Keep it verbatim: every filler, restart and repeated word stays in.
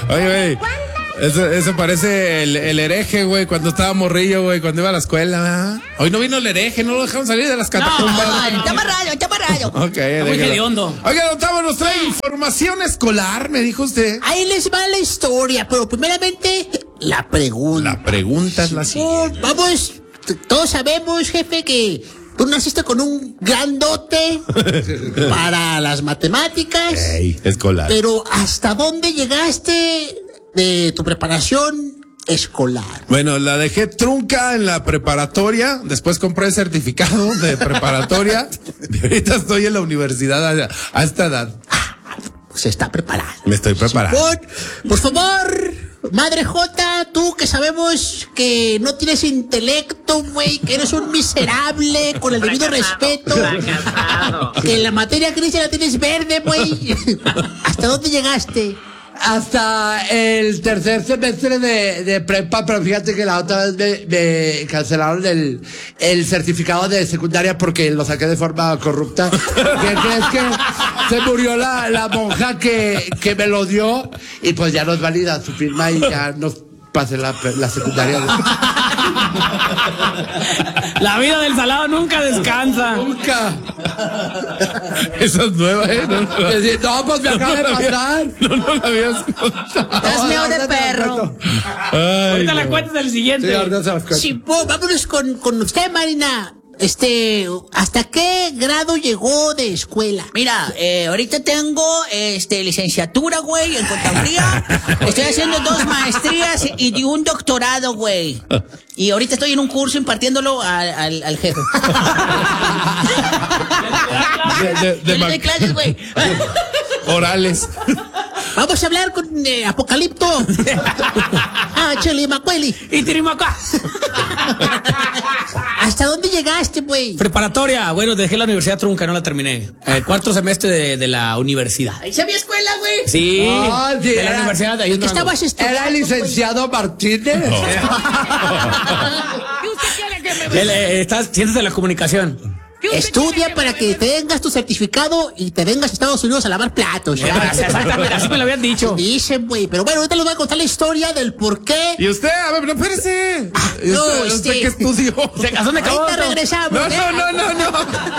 Oye, güey. Eso, eso parece el, el hereje, güey, cuando estaba morrillo, güey, cuando iba a la escuela, ¿verdad? Hoy no vino el hereje, no lo dejaron salir de las catacumbas. No, está amarrado, está amarrado. Ok, muy hediondo. Oiga, don Tavo, nos trae información escolar, me dijo usted. Ahí les va la historia, pero primeramente, la pregunta. La pregunta es la siguiente. Oh, vamos, t- todos sabemos, jefe, que tú naciste con un grandote para las matemáticas. Ey, escolar. Pero ¿hasta dónde llegaste de tu preparación escolar? Bueno, la dejé trunca en la preparatoria, después compré el certificado de preparatoria y ahorita estoy en la universidad a, a esta edad. Se está preparando. Me estoy preparando. Por, por favor, Madre Jota, tú que sabemos que no tienes intelecto, güey, que eres un miserable, con el debido respeto, que la materia gris ya la tienes verde, güey. ¿Hasta dónde llegaste? Hasta el tercer semestre de, de prepa, pero fíjate que la otra vez me, me cancelaron el, el certificado de secundaria porque lo saqué de forma corrupta. ¿Qué crees que se murió la, la monja que, que me lo dio? Y pues ya no es válida su firma y ya no pasé la, la secundaria. La vida del salado nunca descansa. Nunca. Esa es nueva, ¿eh? No, no, No, pues me acaba de pasar. no, no la habías contado. Estás meo de perro. Ay, Ahorita la no. cuentas del siguiente. Sí, ahorita se las cuento. Sí, pues, vámonos con, con usted, Marina. Este, ¿hasta qué grado llegó de escuela? Mira, eh, ahorita tengo este licenciatura, güey, en contaduría. Estoy haciendo dos maestrías y un doctorado, güey. Y ahorita estoy en un curso impartiéndolo al, al, al jefe. De, de, de Yo le doy ma- clases, güey. orales. Vamos a hablar con eh, Apocalipto. Ah, Chelimacueli. Y Tirimacá. ¿Hasta dónde llegaste, güey? Preparatoria, bueno, dejé la universidad trunca, no la terminé. El cuarto semestre de, de la universidad. Ahí se había escuela, güey. Sí, Ah, sí, de la era- universidad de ahí en ¿Qué Durango. estabas estudiando? Era el licenciado Martínez. Él, eh, estás, siéntese en la comunicación. Estudia para que tengas tu certificado y te vengas a Estados Unidos a lavar platos. ¿ya? Exactamente, así me lo habían dicho. Dicen, güey. Pero bueno, ahorita les voy a contar la historia del por qué. ¿Y usted? A ver, no, espérese. ¿Y no, usted, usted este- qué estudió? Se casó de Ahorita cabrón. regresamos. No, ¿eh? no, no, no, no.